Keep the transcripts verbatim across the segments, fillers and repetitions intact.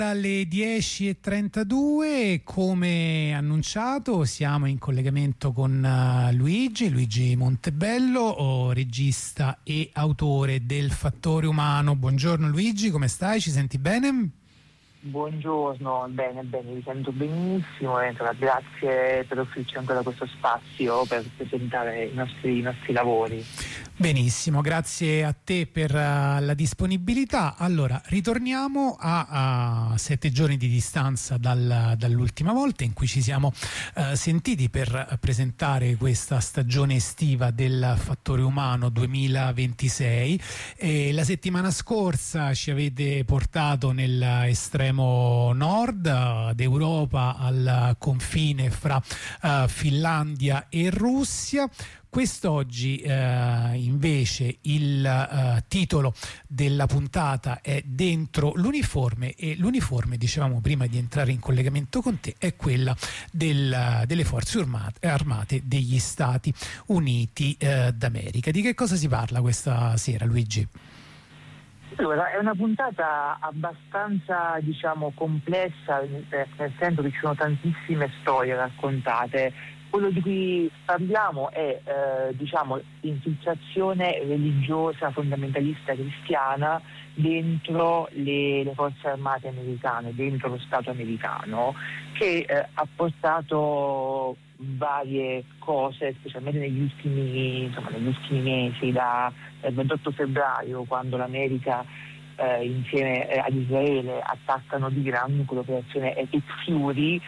Alle dieci e trentadue, come annunciato, siamo in collegamento con uh, Luigi, Luigi Montebello, oh, regista e autore del Fattore Umano. Buongiorno Luigi, come stai? Ci senti bene? Buongiorno, bene, bene, vi sento benissimo e grazie per offrirci ancora questo spazio per presentare i nostri, i nostri lavori. Benissimo, grazie a te per uh, la disponibilità. Allora, ritorniamo a, a sette giorni di distanza dal, dall'ultima volta in cui ci siamo uh, sentiti per presentare questa stagione estiva del Fattore Umano duemilaventisei. E la settimana scorsa ci avete portato nell'estremo nord uh, d'Europa, al confine fra uh, Finlandia e Russia. Quest'oggi eh, invece il eh, titolo della puntata è Dentro l'uniforme, e l'uniforme, dicevamo prima di entrare in collegamento con te, è quella del, delle forze armate, armate degli Stati Uniti eh, d'America. Di che cosa si parla questa sera, Luigi? Allora, è una puntata abbastanza, diciamo, complessa, nel senso che ci sono tantissime storie raccontate. Quello di cui parliamo è eh, diciamo, l'infiltrazione religiosa fondamentalista cristiana dentro le, le forze armate americane, dentro lo Stato americano, che eh, ha portato varie cose, specialmente negli ultimi, insomma, negli ultimi mesi, dal ventotto febbraio, quando l'America eh, insieme eh, ad Israele attaccano l'Iran con l'operazione Epic Fury.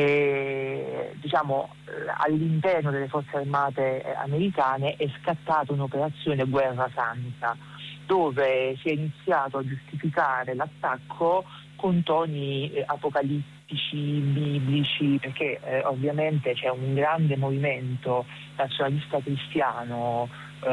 E, diciamo, all'interno delle forze armate americane è scattata un'operazione Guerra Santa, dove si è iniziato a giustificare l'attacco con toni eh, apocalittici, biblici, perché eh, ovviamente c'è un grande movimento nazionalista cristiano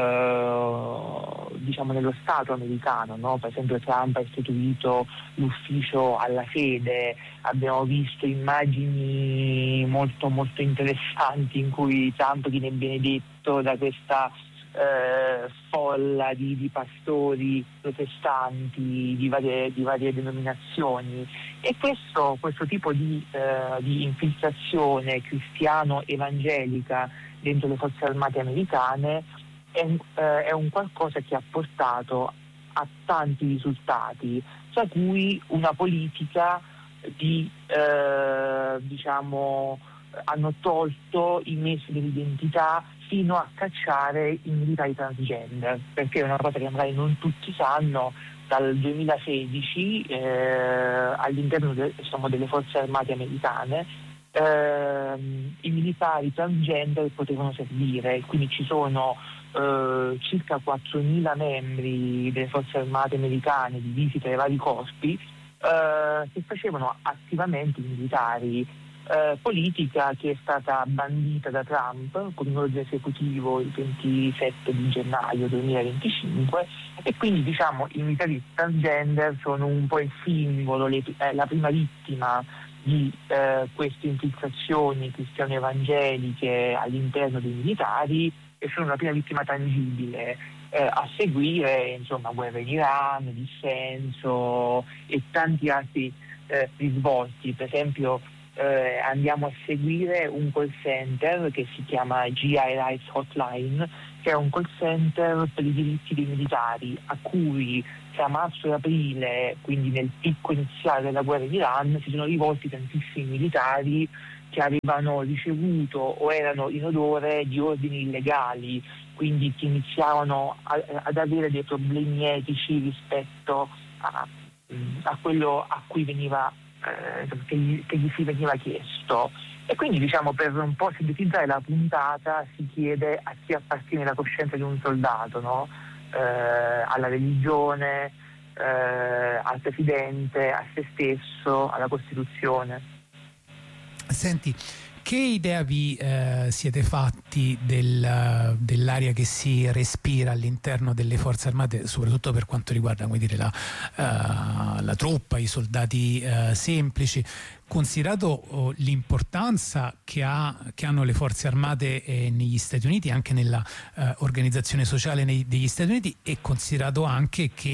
eh, diciamo nello Stato americano, no? Per esempio Trump ha istituito l'ufficio alla fede, abbiamo visto immagini molto molto interessanti in cui Trump viene benedetto da questa eh, folla di, di pastori protestanti di varie, di varie denominazioni, e questo, questo tipo di, eh, di infiltrazione cristiano-evangelica dentro le forze armate americane è, eh, è un qualcosa che ha portato a tanti risultati, tra cui una politica di eh, diciamo hanno tolto i mesi dell'identità fino a cacciare i militari transgender, perché è una cosa che magari non tutti sanno. Dal duemilasedici eh, all'interno de, insomma, delle forze armate americane eh, i militari transgender potevano servire, quindi ci sono eh, circa quattromila membri delle forze armate americane divisi tra i vari corpi eh, che facevano attivamente i militari. Eh, politica che è stata bandita da Trump con un ordine esecutivo il ventisette di gennaio duemilaventicinque, e quindi diciamo i militari transgender sono un po' il simbolo, le, eh, la prima vittima di eh, queste infiltrazioni cristiano-evangeliche all'interno dei militari, e sono la prima vittima tangibile. Eh, a seguire insomma guerra in Iran, dissenso e tanti altri eh, risvolti. Per esempio Eh, andiamo a seguire un call center che si chiama G I Rights Hotline, che è un call center per i diritti dei militari, a cui tra marzo e aprile, quindi nel picco iniziale della guerra in Iran, si sono rivolti tantissimi militari che avevano ricevuto o erano in odore di ordini illegali, quindi che iniziavano a, ad avere dei problemi etici rispetto a, a quello a cui veniva Che gli, che gli si veniva chiesto. E quindi diciamo, per un po' sintetizzare la puntata, si chiede a chi appartiene la coscienza di un soldato, no? eh, alla religione, eh, al presidente, a se stesso, alla Costituzione. Senti, che idea vi eh, siete fatti del, dell'aria che si respira all'interno delle forze armate, soprattutto per quanto riguarda, come dire, la, uh, la truppa, i soldati uh, semplici, considerato oh, l'importanza che, ha, che hanno le forze armate eh, negli Stati Uniti, anche nella uh, organizzazione sociale nei, degli Stati Uniti, e considerato anche che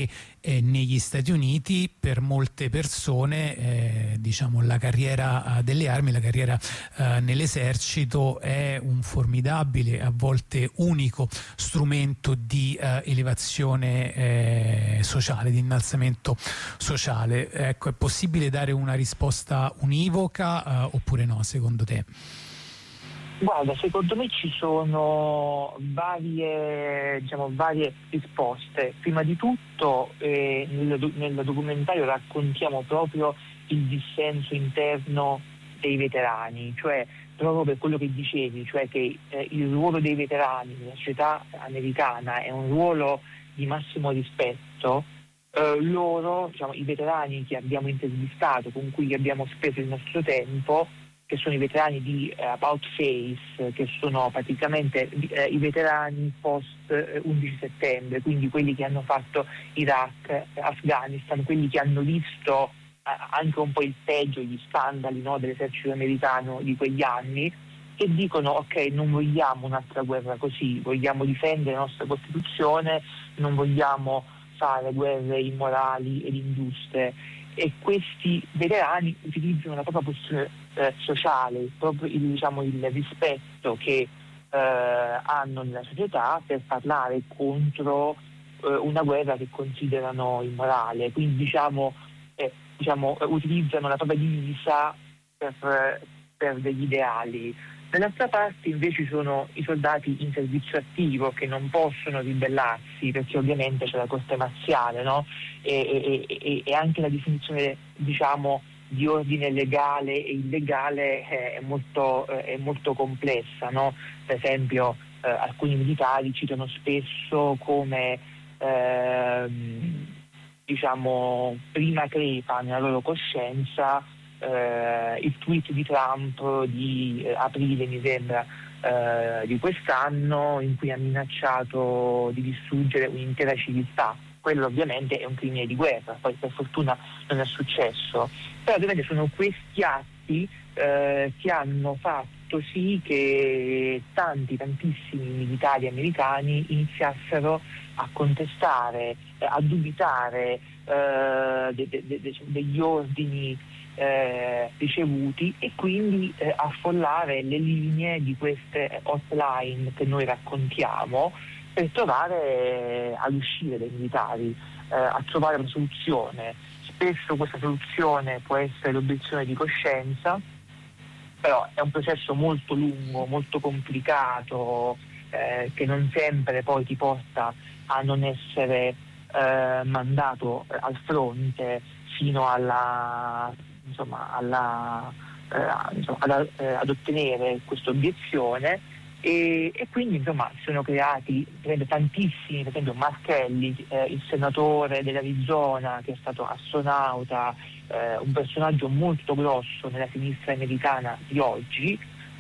eh, negli Stati Uniti per molte persone eh, diciamo la carriera eh, delle armi, la carriera eh, nell'esercito è un formidabile, a volte unico strumento di eh, elevazione eh, sociale, di innalzamento sociale. Ecco, è possibile dare una risposta univoca eh, oppure no, secondo te? Guarda, secondo me ci sono varie, diciamo, varie risposte. Prima di tutto eh, nel, nel documentario raccontiamo proprio il dissenso interno dei veterani, cioè proprio per quello che dicevi, cioè che eh, il ruolo dei veterani nella società americana è un ruolo di massimo rispetto. Eh, loro, diciamo, i veterani che abbiamo intervistato, con cui abbiamo speso il nostro tempo, che sono i veterani di eh, About Face, che sono praticamente eh, i veterani post eh, undici settembre, quindi quelli che hanno fatto Iraq, eh, Afghanistan, quelli che hanno visto eh, anche un po' il peggio, gli scandali, no, dell'esercito americano di quegli anni, che dicono ok, non vogliamo un'altra guerra così, vogliamo difendere la nostra Costituzione, non vogliamo fare guerre immorali ed ingiuste. E questi veterani utilizzano la propria posizione eh, sociale, proprio il, diciamo, il rispetto che eh, hanno nella società per parlare contro eh, una guerra che considerano immorale. Quindi diciamo, eh, diciamo, utilizzano la propria divisa per, per degli ideali. Dall'altra parte invece sono i soldati in servizio attivo che non possono ribellarsi perché ovviamente c'è la corte marziale, no? e, e, e anche la definizione, diciamo, di ordine legale e illegale è molto, è molto complessa, no? Per esempio eh, alcuni militari citano spesso come eh, diciamo prima crepa nella loro coscienza Uh, il tweet di Trump di uh, aprile, mi sembra, uh, di quest'anno, in cui ha minacciato di distruggere un'intera civiltà. Quello ovviamente è un crimine di guerra, poi per fortuna non è successo. Però ovviamente sono questi atti uh, che hanno fatto sì che tanti, tantissimi militari americani iniziassero a contestare, a dubitare uh, de- de- de- degli ordini Eh, ricevuti e quindi eh, affollare le linee di queste hotline che noi raccontiamo per trovare eh, ad uscire dai militari, eh, a trovare una soluzione. Spesso questa soluzione può essere l'obiezione di coscienza, però è un processo molto lungo, molto complicato, eh, che non sempre poi ti porta a non essere eh, mandato al fronte fino alla insomma alla, eh, insomma, ad, eh, ad ottenere questa obiezione e, e quindi insomma si sono creati tantissimi, per esempio Martelli, eh, il senatore dell'Arizona che è stato astronauta, eh, un personaggio molto grosso nella sinistra americana di oggi,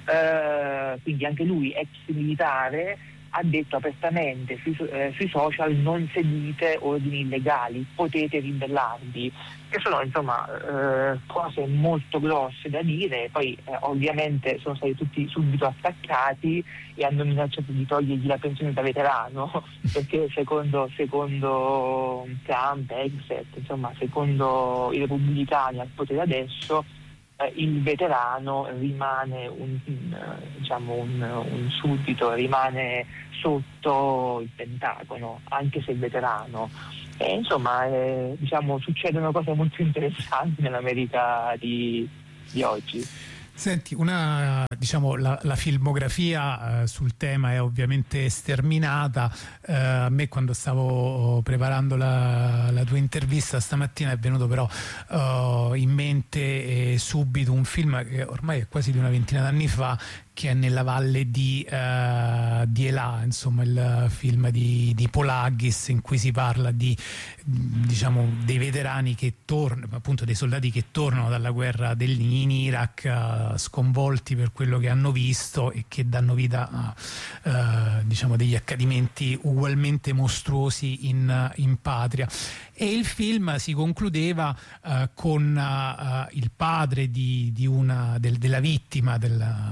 eh, quindi anche lui ex militare, ha detto apertamente sui, eh, sui social: non seguite ordini illegali, potete ribellarvi, che sono insomma eh, cose molto grosse da dire. Poi eh, ovviamente sono stati tutti subito attaccati e hanno minacciato di togliergli la pensione da veterano perché secondo, secondo Trump, Exet, insomma secondo i repubblicani al potere adesso, il veterano rimane un, diciamo un, un suddito, rimane sotto il Pentagono, anche se il veterano. E, insomma, eh, diciamo, succedono cose molto interessanti nell'America di, di oggi. Senti, una, diciamo, la, la filmografia eh, sul tema è ovviamente sterminata. Eh, a me, quando stavo preparando la, la tua intervista stamattina, è venuto però eh, in mente eh, subito un film che ormai è quasi di una ventina d'anni fa, che è Nella valle di, uh, di Elà, insomma il film di, di Paul Haggis, in cui si parla di, diciamo, dei veterani che tornano, appunto dei soldati che tornano dalla guerra del, in Iraq, uh, sconvolti per quello che hanno visto e che danno vita a uh, diciamo degli accadimenti ugualmente mostruosi in, in patria. E il film si concludeva uh, con uh, il padre di, di una, del, della vittima del,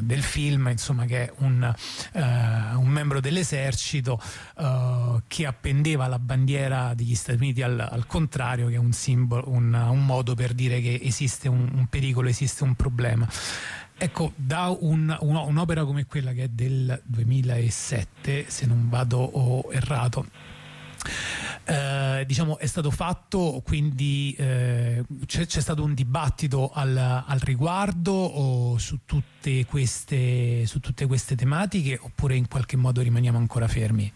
del film, insomma, che è un, uh, un membro dell'esercito uh, che appendeva la bandiera degli Stati Uniti al, al contrario, che è un simbolo, un, un modo per dire che esiste un, un pericolo, esiste un problema. Ecco, da un, un, un'opera come quella, che è del duemilasette, se non vado oh, errato, eh, diciamo è stato fatto, quindi eh, c'è, c'è stato un dibattito al, al riguardo o su tutte queste, su tutte queste tematiche, oppure in qualche modo rimaniamo ancora fermi?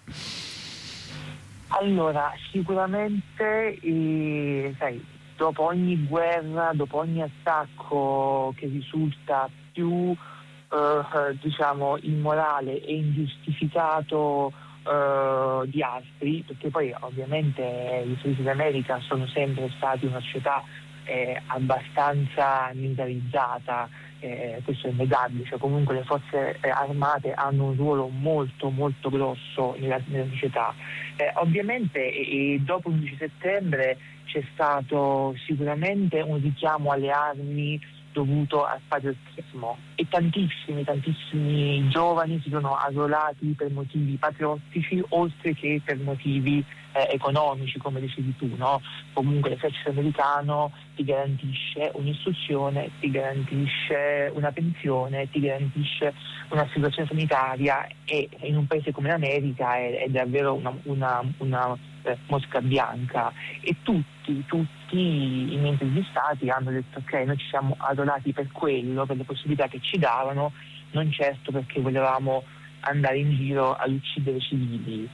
Allora, sicuramente eh, sai, dopo ogni guerra, dopo ogni attacco che risulta più eh, diciamo immorale e ingiustificato eh, di altri, perché poi ovviamente gli Stati Uniti d'America sono sempre stati una società eh, abbastanza militarizzata, eh, questo è innegabile, cioè comunque le forze eh, armate hanno un ruolo molto molto grosso nella, nella società. Eh, ovviamente e, e dopo l'undici settembre c'è stato sicuramente un richiamo alle armi dovuto al patriottismo e tantissimi, tantissimi giovani si sono arruolati per motivi patriottici oltre che per motivi eh, economici, come dicevi tu, no? Comunque l'esercito americano ti garantisce un'istruzione, ti garantisce una pensione, ti garantisce un'assicurazione sanitaria e in un paese come l'America è, è davvero una, una, una eh, mosca bianca, e tutti, tutti i miei intervistati hanno detto ok, noi ci siamo arruolati per quello, per le possibilità che ci davano, non certo perché volevamo andare in giro ad uccidere civili.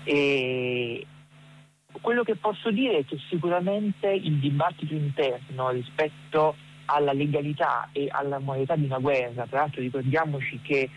E quello che posso dire è che sicuramente il dibattito interno rispetto alla legalità e alla moralità di una guerra, tra l'altro ricordiamoci che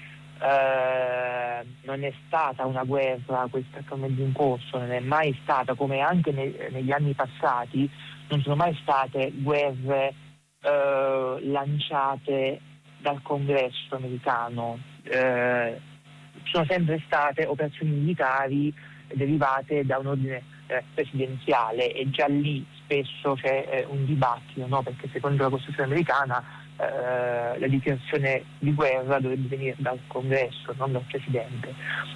eh, non è stata una guerra questa che è in corso, non è mai stata, come anche ne, negli anni passati, non sono mai state guerre eh, lanciate dal Congresso americano, eh, sono sempre state operazioni militari derivate da un ordine eh, presidenziale, e già lì spesso c'è eh, un dibattito, no? Perché secondo la Costituzione americana eh, la dichiarazione di guerra dovrebbe venire dal Congresso, non dal Presidente.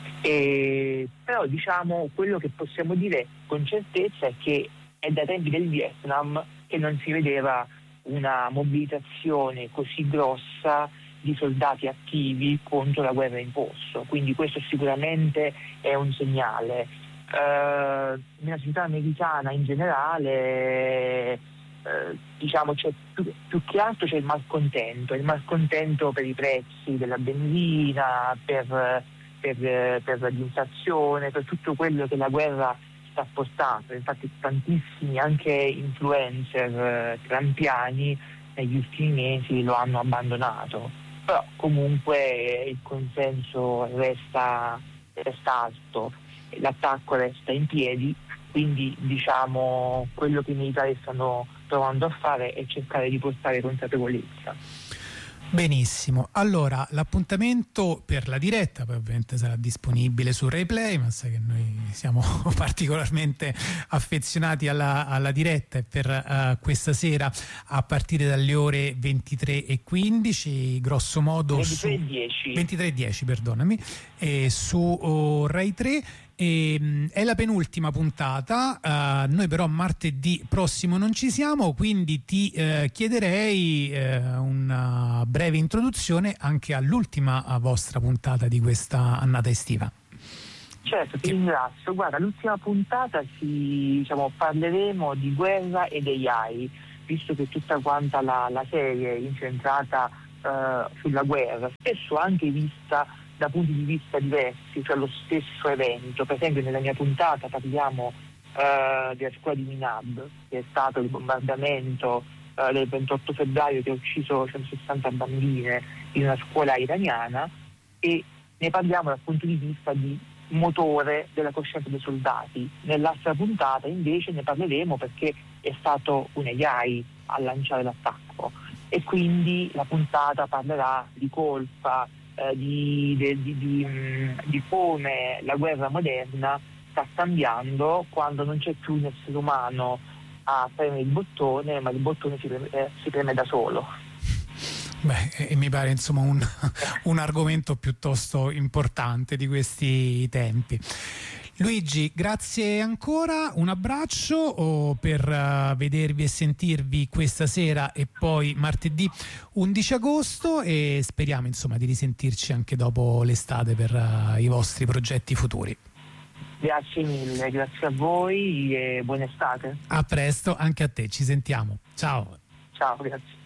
E, però diciamo quello che possiamo dire con certezza è che è dai tempi del Vietnam che non si vedeva una mobilitazione così grossa di soldati attivi contro la guerra in corso, quindi questo sicuramente è un segnale. Uh, nella società americana in generale uh, diciamo c'è più, più che altro c'è il malcontento, il malcontento per i prezzi della benzina, per, per, per l'inflazione, per tutto quello che la guerra sta portando. Infatti tantissimi anche influencer uh, trampiani negli ultimi mesi lo hanno abbandonato, però comunque il consenso resta, resta alto, l'attacco resta in piedi, quindi diciamo quello che i militari stanno provando a fare è cercare di portare consapevolezza. Benissimo, allora l'appuntamento per la diretta poi ovviamente sarà disponibile su RaiPlay, ma sai che noi siamo particolarmente affezionati alla, alla diretta, e per uh, questa sera a partire dalle ore ventitré e quindici, grosso modo ventitré e dieci ventitré e dieci, perdonami, e su oh, Rai tre. E, mh, è la penultima puntata, uh, noi però martedì prossimo non ci siamo, quindi ti uh, chiederei uh, una breve introduzione anche all'ultima uh, vostra puntata di questa annata estiva. Certo, ti ringrazio. Guarda, l'ultima puntata si, diciamo, parleremo di guerra ed A I, visto che tutta quanta la, la serie è incentrata uh, sulla guerra, spesso anche vista da punti di vista diversi, cioè lo stesso evento. Per esempio nella mia puntata parliamo uh, della scuola di Minab, che è stato il bombardamento uh, del ventotto febbraio che ha ucciso centosessanta bambine in una scuola iraniana, e ne parliamo dal punto di vista di motore della coscienza dei soldati. Nell'altra puntata invece ne parleremo perché è stato un A I a lanciare l'attacco, e quindi la puntata parlerà di colpa, Eh, di, di, di, di, di come la guerra moderna sta cambiando quando non c'è più un essere umano a premere il bottone, ma il bottone si preme, eh, si preme da solo. Beh, e mi pare insomma un, un argomento piuttosto importante di questi tempi. Luigi, grazie ancora, un abbraccio oh, per uh, vedervi e sentirvi questa sera e poi martedì undici agosto, e speriamo insomma di risentirci anche dopo l'estate per uh, i vostri progetti futuri. Grazie mille, grazie a voi e buona estate. A presto, anche a te, ci sentiamo. Ciao. Ciao, grazie.